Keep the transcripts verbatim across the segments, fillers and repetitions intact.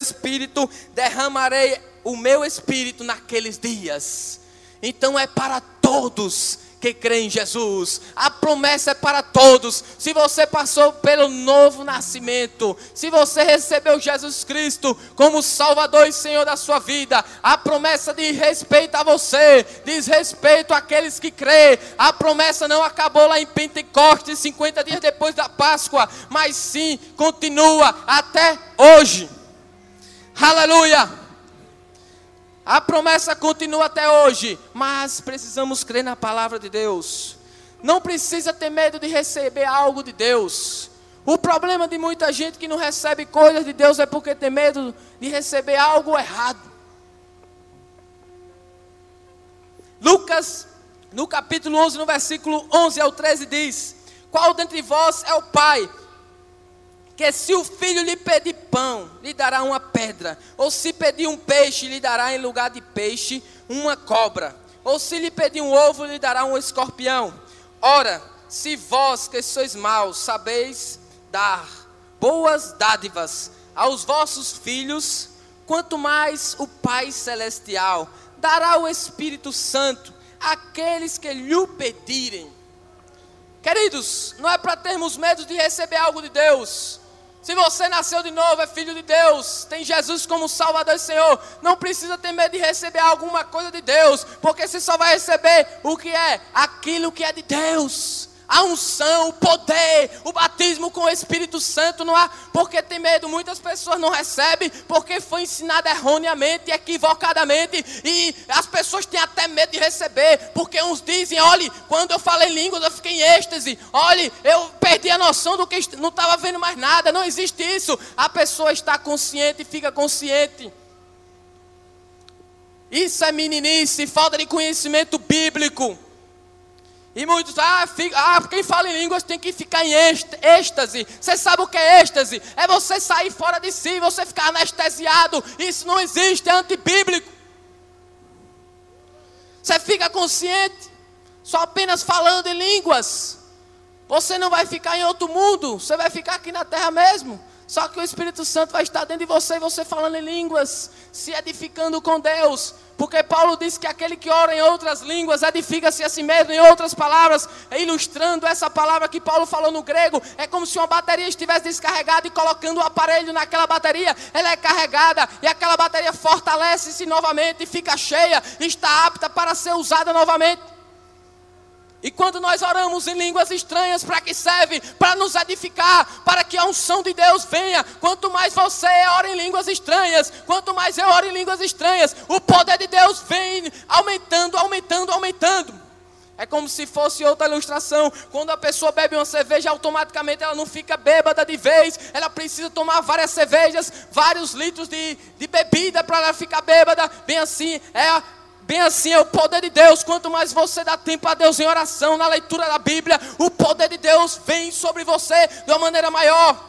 espírito, derramarei o meu espírito naqueles dias. Então é para todos que creem em Jesus. A promessa é para todos. Se você passou pelo novo nascimento, se você recebeu Jesus Cristo como Salvador e Senhor da sua vida, a promessa diz respeito a você, diz respeito àqueles que creem. A promessa não acabou lá em Pentecostes, cinquenta dias depois da Páscoa, mas sim continua até hoje. Aleluia! A promessa continua até hoje, mas precisamos crer na palavra de Deus. Não precisa ter medo de receber algo de Deus. O problema de muita gente que não recebe coisas de Deus é porque tem medo de receber algo errado. Lucas, no capítulo onze, no versículo onze ao treze diz: qual dentre vós é o pai que se o filho lhe pedir pão, lhe dará uma pedra? Ou se pedir um peixe, lhe dará em lugar de peixe uma cobra? Ou se lhe pedir um ovo, lhe dará um escorpião? Ora, se vós que sois maus, sabeis dar boas dádivas aos vossos filhos, quanto mais o Pai Celestial dará o Espírito Santo àqueles que lhe pedirem. Queridos, não é para termos medo de receber algo de Deus. Se você nasceu de novo, é filho de Deus, tem Jesus como Salvador e Senhor, não precisa ter medo de receber alguma coisa de Deus, porque você só vai receber o que é? Aquilo que é de Deus. A unção, o poder, o batismo com o Espírito Santo. Não há porque tem medo. Muitas pessoas não recebem porque foi ensinado erroneamente, equivocadamente, e as pessoas têm até medo de receber, porque uns dizem: olha, quando eu falei línguas eu fiquei em êxtase, olha, eu perdi a noção do que, não estava vendo mais nada. Não existe isso. A pessoa está consciente e fica consciente. Isso é meninice, falta de conhecimento bíblico. E muitos, ah, fica, ah, quem fala em línguas tem que ficar em êxtase. Você sabe o que é êxtase? É você sair fora de si, você ficar anestesiado. Isso não existe, é antibíblico. Você fica consciente, só apenas falando em línguas. Você não vai ficar em outro mundo, você vai ficar aqui na terra mesmo. Só que o Espírito Santo vai estar dentro de você, e você falando em línguas, se edificando com Deus. Porque Paulo diz que aquele que ora em outras línguas edifica-se a si mesmo. Em outras palavras, ilustrando essa palavra que Paulo falou no grego, é como se uma bateria estivesse descarregada e colocando o aparelho naquela bateria. Ela é carregada e aquela bateria fortalece-se novamente e fica cheia, está apta para ser usada novamente. E quando nós oramos em línguas estranhas, para que serve? Para nos edificar, para que a unção de Deus venha. Quanto mais você ora em línguas estranhas, quanto mais eu oro em línguas estranhas, o poder de Deus vem aumentando, aumentando, aumentando. É como se fosse outra ilustração. Quando a pessoa bebe uma cerveja, automaticamente ela não fica bêbada de vez. Ela precisa tomar várias cervejas, vários litros de, de bebida para ela ficar bêbada. Bem assim, é a Bem assim é o poder de Deus. Quanto mais você dá tempo a Deus em oração, na leitura da Bíblia, o poder de Deus vem sobre você de uma maneira maior.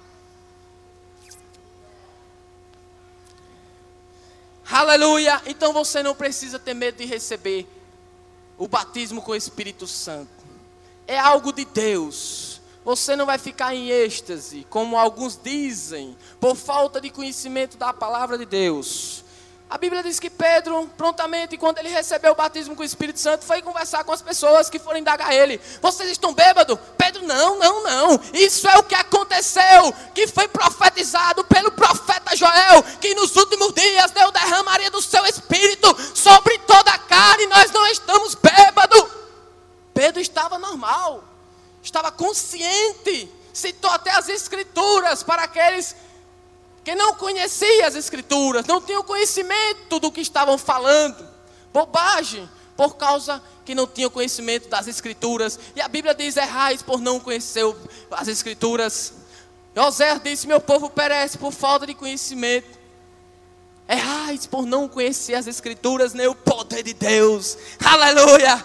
Aleluia! Então você não precisa ter medo de receber o batismo com o Espírito Santo. É algo de Deus. Você não vai ficar em êxtase, como alguns dizem, por falta de conhecimento da palavra de Deus. A Bíblia diz que Pedro, prontamente, quando ele recebeu o batismo com o Espírito Santo, foi conversar com as pessoas que foram indagar ele. Vocês estão bêbados? Pedro, não, não, não. Isso é o que aconteceu, que foi profetizado pelo profeta Joel, que nos últimos dias Deus derramaria do seu Espírito sobre toda a carne. Nós não estamos bêbados. Pedro estava normal, estava consciente, citou até as Escrituras para aqueles que não conhecia as Escrituras, não tinham conhecimento do que estavam falando. Bobagem, por causa que não tinham conhecimento das Escrituras. E a Bíblia diz: errais por não conhecer as Escrituras. Oséias disse: meu povo perece por falta de conhecimento. Errais por não conhecer as Escrituras, nem o poder de Deus. Aleluia!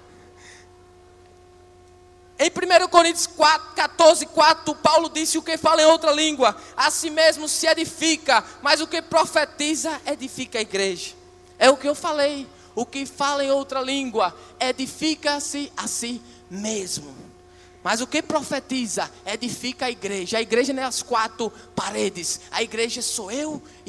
Em primeira Coríntios quatro, catorze, quatro, Paulo disse: o que fala em outra língua, a si mesmo se edifica, mas o que profetiza, edifica a igreja. É o que eu falei, o que fala em outra língua, edifica-se a si mesmo. Mas o que profetiza, edifica a igreja. A igreja não é as quatro paredes, a igreja sou eu